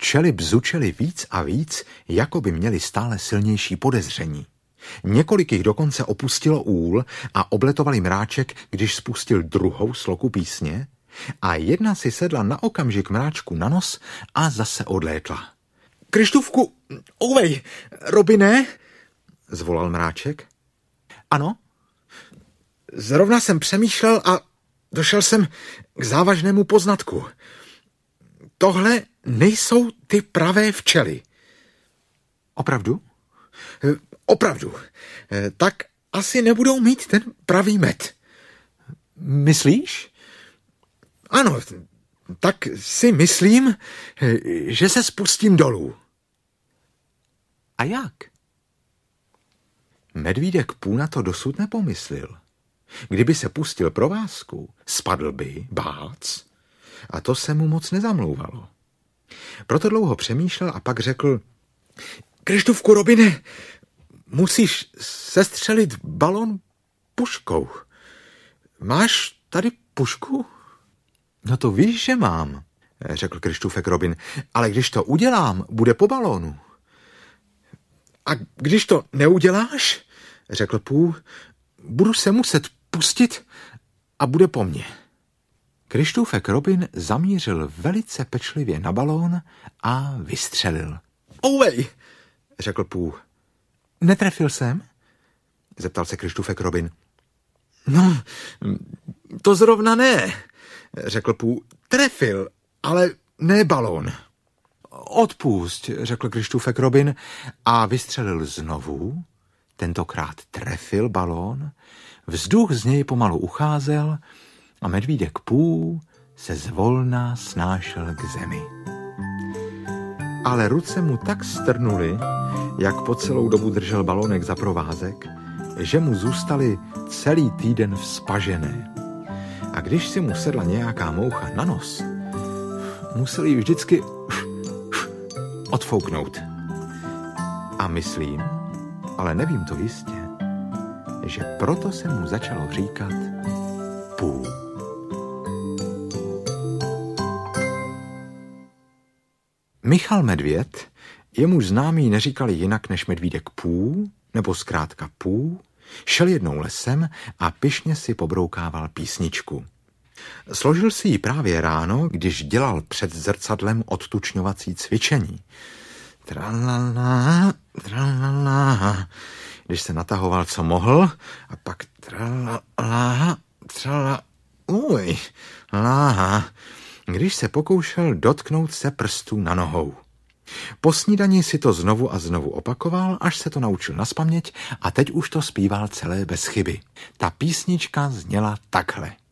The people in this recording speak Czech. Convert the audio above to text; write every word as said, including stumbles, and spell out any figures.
Včely bzučely víc a víc, jako by měly stále silnější podezření. Několik jich dokonce opustilo úl a obletovali mráček, když spustil druhou sloku písně, a jedna si sedla na okamžik mráčku na nos a zase odlétla. Krištůvku, ouvej, Robine, zvolal mráček. Ano? Zrovna jsem přemýšlel a došel jsem k závažnému poznatku. Tohle nejsou ty pravé včely. Opravdu? Opravdu. Tak asi nebudou mít ten pravý med. Myslíš? Ano, tak si myslím, že se spustím dolů. A jak? Medvídek Pů na to dosud nepomyslel. Kdyby se pustil provázku, spadl by, bác, a to se mu moc nezamlouvalo. Proto dlouho přemýšlel a pak řekl: Krištůvku, Robine, musíš sestřelit balon puškou. Máš tady pušku? No to víš, že mám, řekl Krištůfek Robin, ale když to udělám, bude po balónu. A když to neuděláš, řekl Pů, budu se muset pustit a bude po mně. Krištůfek Robin zamířil velice pečlivě na balón a vystřelil. Ouvej, řekl Pů. Netrefil jsem? Zeptal se Krištůfek Robin. No, to zrovna ne, řekl Pů. Trefil, ale ne balón. Odpusť, řekl Krištůfek Robin a vystřelil znovu. Tentokrát trefil balón, vzduch z něj pomalu ucházel a medvídek Pů se zvolna snášel k zemi. Ale ruce mu tak strnuly, jak po celou dobu držel balónek za provázek, že mu zůstaly celý týden vzpažené. A když si mu sedla nějaká moucha na nos, musel ji vždycky odfouknout. A myslím, ale nevím to jistě, že proto se mu začalo říkat Pů. Michal Medvěd, jemuž známí neříkali jinak než medvídek Pů, nebo zkrátka Pů, šel jednou lesem a pyšně si pobroukával písničku. Složil si ji právě ráno, když dělal před zrcadlem odtučňovací cvičení. Tralala, tralala, když se natahoval, co mohl, a pak tralala, tralala, uj, láha, když se pokoušel dotknout se prstů na nohou. Po snídani si to znovu a znovu opakoval, až se to naučil nazpaměť a teď už to zpíval celé bez chyby. Ta písnička zněla takhle.